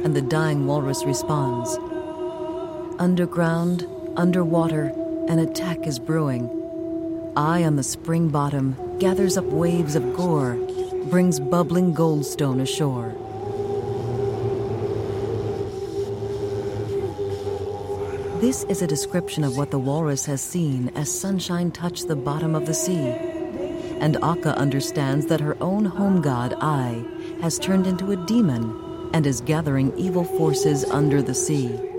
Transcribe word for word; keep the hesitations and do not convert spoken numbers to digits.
and the dying walrus responds. Underground, underwater, an attack is brewing. I on the spring bottom gathers up waves of gore, brings bubbling goldstone ashore. This is a description of what the walrus has seen as sunshine touched the bottom of the sea. And Akka understands that her own home god, Ai, has turned into a demon and is gathering evil forces under the sea.